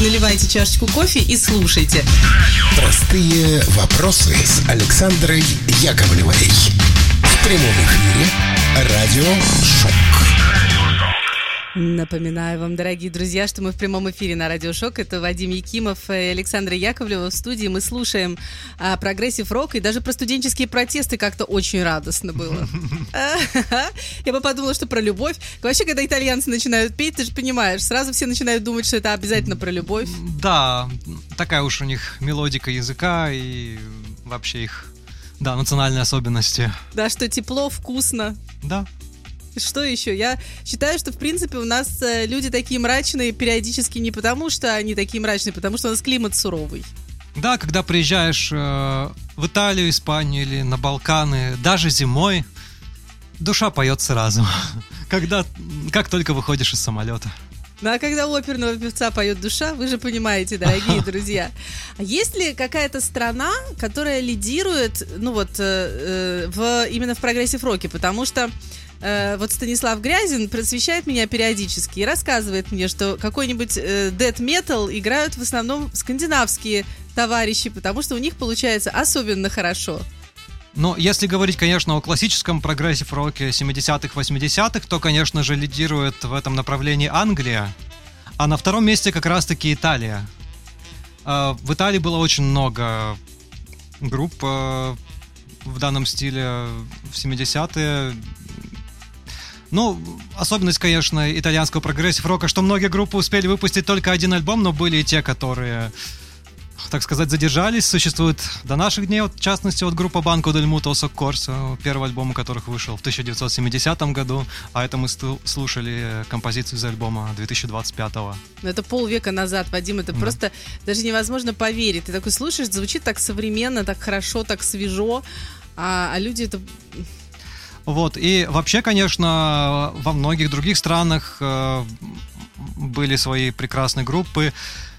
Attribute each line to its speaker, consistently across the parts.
Speaker 1: наливайте чашечку кофе и слушайте.
Speaker 2: Простые вопросы с Александрой Яковлевой. В прямом эфире радио «Шок».
Speaker 1: Напоминаю вам, дорогие друзья, что мы в прямом эфире на Радио Шок. Это Вадим Якимов и Александра Яковлева в студии. Мы слушаем прогрессив-рок, и даже про студенческие протесты как-то очень радостно было. Я бы подумала, что про любовь. Вообще, когда итальянцы начинают петь, ты же понимаешь, сразу все начинают думать, что это обязательно про любовь.
Speaker 3: Да, такая уж у них мелодика языка и вообще их, да, национальные особенности.
Speaker 1: Да, что тепло, вкусно.
Speaker 3: Да.
Speaker 1: Что еще? Я считаю, что, в принципе, у нас люди такие мрачные периодически не потому, что они такие мрачные, потому что у нас климат суровый.
Speaker 3: Да, когда приезжаешь в Италию, Испанию или на Балканы, даже зимой, душа поет сразу, как только выходишь из самолета.
Speaker 1: Ну а когда у оперного певца поет душа, вы же понимаете, дорогие друзья. А есть ли какая-то страна, которая лидирует, именно в прогрессив-роке? Потому что вот Станислав Грязин просвещает меня периодически и рассказывает мне, что какой-нибудь death metal играют в основном скандинавские товарищи, потому что у них получается особенно хорошо.
Speaker 3: Но если говорить, конечно, о классическом прогрессив-роке 70-х, 80-х, то, конечно же, лидирует в этом направлении Англия, а на втором месте как раз-таки Италия. В Италии было очень много групп в данном стиле в 70-е. Ну, особенность, конечно, итальянского прогрессив-рока, что многие группы успели выпустить только один альбом, но были и те, которые, так сказать, задержались, существуют до наших дней. Вот, в частности, вот группа Banco del Mutuo Soccorso, первый альбом у которых вышел в 1970 году, а это мы слушали композицию из альбома 2025-го.
Speaker 1: Ну, это полвека назад, Вадим, это просто даже невозможно поверить. Ты такой слушаешь, звучит так современно, так хорошо, так свежо, а люди это...
Speaker 3: Вот, и вообще, конечно, во многих других странах были свои прекрасные группы,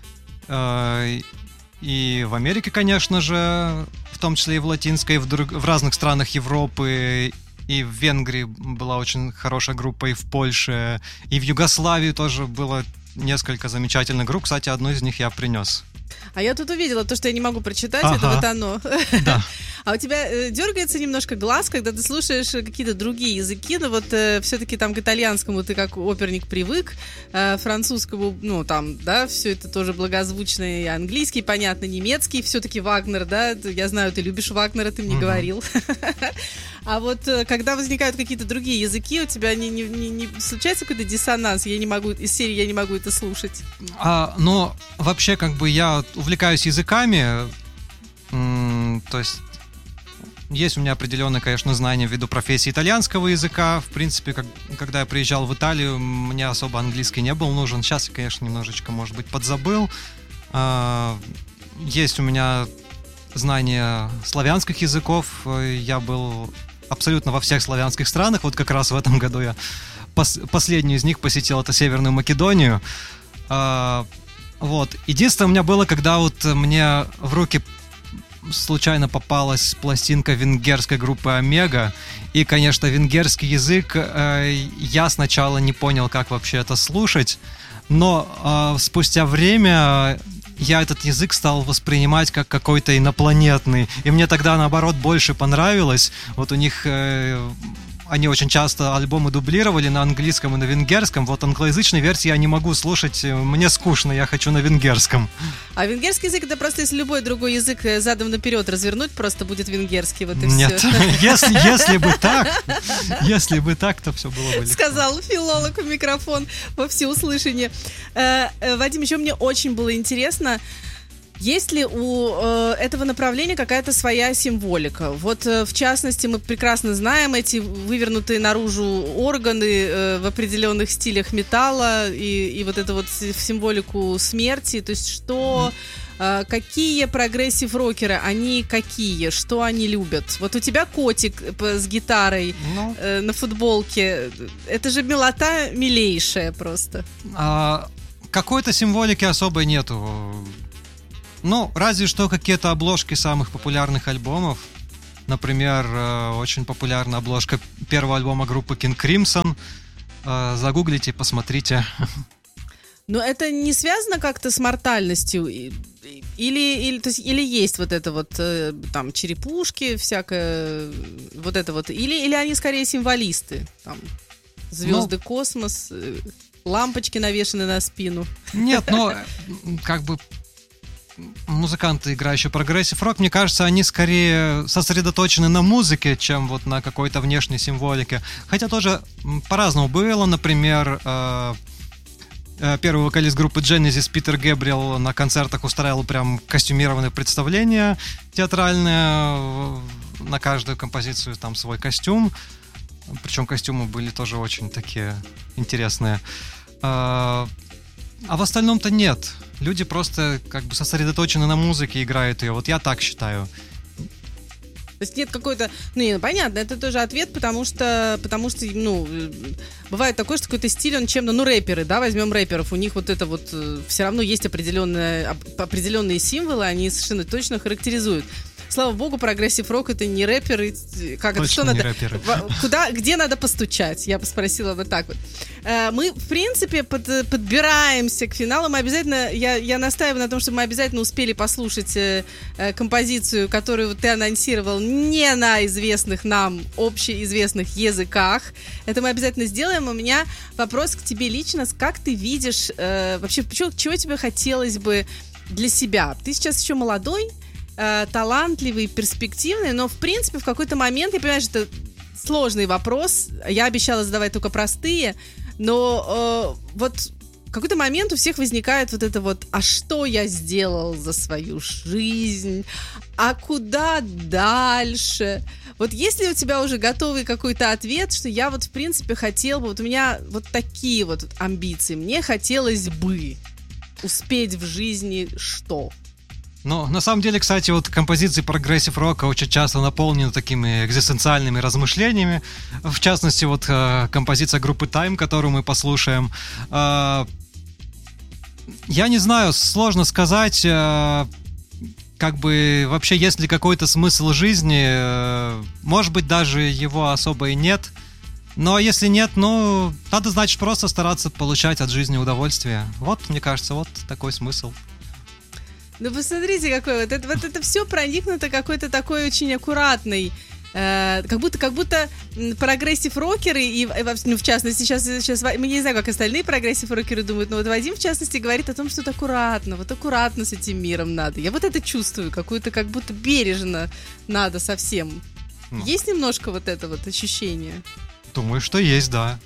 Speaker 3: и в Америке, конечно же, в том числе и в латинской, в разных странах Европы, и в Венгрии была очень хорошая группа, и в Польше, и в Югославии тоже было несколько замечательных групп, кстати, одну из них я принес.
Speaker 1: А я тут увидела то, что я не могу прочитать, это вот оно.
Speaker 3: Да.
Speaker 1: А у тебя дергается немножко глаз, когда ты слушаешь какие-то другие языки, но вот все-таки там к итальянскому ты как оперник привык, французскому, ну там, да, все это тоже благозвучно, и английский, понятно, немецкий, все-таки Вагнер, да, я знаю, ты любишь Вагнера, ты мне говорил. А вот когда возникают какие-то другие языки, у тебя не случается какой-то диссонанс, из серии «Я не могу это слушать»?
Speaker 3: Но вообще, как бы я увлекаюсь языками, то есть есть у меня определенное, конечно, знание ввиду профессии итальянского языка. В принципе, когда я приезжал в Италию, мне особо английский не был нужен. Сейчас я, конечно, немножечко, может быть, подзабыл. Есть у меня знание славянских языков. Я был абсолютно во всех славянских странах. Вот как раз в этом году я последнюю из них посетил, это Северную Македонию. Вот. Единственное у меня было, когда вот мне в руки случайно попалась пластинка венгерской группы Омега, и, конечно, венгерский язык я сначала не понял, как вообще это слушать, но спустя время я этот язык стал воспринимать как какой-то инопланетный, и мне тогда, наоборот, больше понравилось. Вот у них... Они очень часто альбомы дублировали на английском и на венгерском. Вот англоязычной версии я не могу слушать, мне скучно, я хочу на венгерском.
Speaker 1: А венгерский язык, это просто если любой другой язык задом наперед развернуть, просто будет венгерский, вот и
Speaker 3: Нет,
Speaker 1: все.
Speaker 3: если бы так, то все было бы легко.
Speaker 1: Сказал филолог в микрофон во всеуслышание. Вадим, еще мне очень было интересно, есть ли у этого направления какая-то своя символика? Вот, в частности, мы прекрасно знаем эти вывернутые наружу органы в определенных стилях металла и вот эту вот символику смерти. То есть что... Какие прогрессив-рокеры, они какие? Что они любят? Вот у тебя котик с гитарой на футболке. Это же милота милейшая просто.
Speaker 3: Какой-то символики особой нету. Ну, разве что какие-то обложки самых популярных альбомов. Например, очень популярная обложка первого альбома группы King Crimson. Загуглите, посмотрите.
Speaker 1: Но это не связано как-то с мортальностью? Или есть вот это вот там черепушки, всякое вот это вот? Или они скорее символисты? Там звезды, космос, лампочки навешаны на спину?
Speaker 3: Нет, но как бы музыканты, играющие прогрессив-рок, мне кажется, они скорее сосредоточены на музыке, чем вот на какой-то внешней символике. Хотя тоже по-разному было. Например, первый вокалист группы Genesis Питер Гэбриэл на концертах устраивал прям костюмированное представление театральное. На каждую композицию там свой костюм. Причем костюмы были тоже очень такие интересные. А в остальном-то нет. Люди просто как бы сосредоточены на музыке, играют ее. Вот я так считаю.
Speaker 1: То есть нет какой-то... понятно, это тоже ответ, потому что, бывает такое, что какой-то стиль, он чем-то... рэперы, да, возьмем рэперов, у них вот это вот все равно есть определенные символы, они совершенно точно характеризуют. Слава богу, прогрессив-рок — это не рэперы. Как это, что
Speaker 3: не
Speaker 1: надо?
Speaker 3: Рэперы.
Speaker 1: Где надо постучать? Я бы спросила вот так вот. Мы, в принципе, подбираемся к финалу. Мы обязательно, я настаиваю на том, что мы обязательно успели послушать композицию, которую ты анонсировал, не на известных нам, общеизвестных языках. Это мы обязательно сделаем. У меня вопрос к тебе лично. Как ты видишь, вообще, чего тебе хотелось бы для себя? Ты сейчас еще молодой, талантливый, перспективный, но, в принципе, в какой-то момент, я понимаю, что это сложный вопрос, я обещала задавать только простые, но вот в какой-то момент у всех возникает вот это вот: а что я сделал за свою жизнь? А куда дальше? Вот есть ли у тебя уже готовый какой-то ответ, что я вот, в принципе, хотел бы, вот у меня вот такие вот амбиции, мне хотелось бы успеть в жизни что?
Speaker 3: Но на самом деле, кстати, вот композиции прогрессив-рока очень часто наполнены такими экзистенциальными размышлениями. В частности, вот композиция группы Time, которую мы послушаем. Я не знаю, сложно сказать, как бы вообще есть ли какой-то смысл жизни. Может быть, даже его особо и нет. Но если нет, надо, значит, просто стараться получать от жизни удовольствие. Вот, мне кажется, вот такой смысл.
Speaker 1: Ну, посмотрите, какой вот это все проникнуто какой-то такой очень аккуратный, как будто прогрессив-рокеры, и в частности, сейчас, я не знаю, как остальные прогрессив-рокеры думают, но вот Вадим, в частности, говорит о том, что вот аккуратно с этим миром надо. Я вот это чувствую, какую-то как будто бережно надо совсем. Есть немножко вот это вот ощущение?
Speaker 3: Думаю, что есть, да.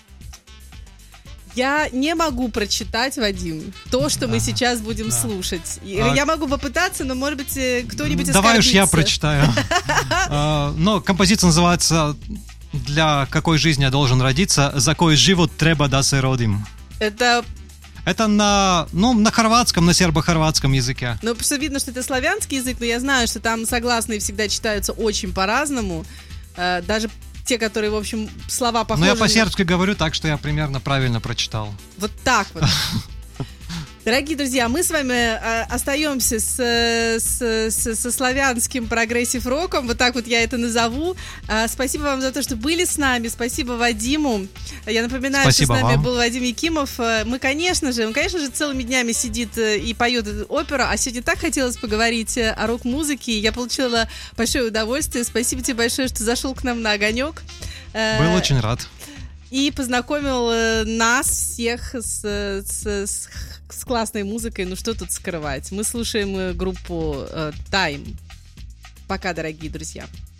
Speaker 1: Я не могу прочитать, Вадим, то, что мы сейчас будем слушать. Я могу попытаться, но, может быть, кто-нибудь оскорбится.
Speaker 3: Давай уж я прочитаю. Но композиция называется «Для какой жизни я должен родиться? За кой живот треба да се родим».
Speaker 1: Это
Speaker 3: на хорватском, на сербо-хорватском языке.
Speaker 1: Ну, потому что видно, что это славянский язык, но я знаю, что там согласные всегда читаются очень по-разному. Даже те, которые, в общем, слова похожи.
Speaker 3: Но я по-сербски говорю, так что я примерно правильно прочитал.
Speaker 1: Вот так вот. Дорогие друзья, мы с вами остаемся со славянским прогрессив-роком, вот так вот я это назову. Спасибо вам за то, что были с нами, спасибо Вадиму. Я напоминаю,
Speaker 3: спасибо
Speaker 1: что с нами
Speaker 3: вам.
Speaker 1: был Вадим Якимов. Он, конечно же, целыми днями сидит и поет оперу, а сегодня так хотелось поговорить о рок-музыке. Я получила большое удовольствие. Спасибо тебе большое, что зашел к нам на огонек.
Speaker 3: Был очень рад.
Speaker 1: И познакомил нас всех с классной музыкой. Ну что тут скрывать? Мы слушаем группу Time. Пока, дорогие друзья.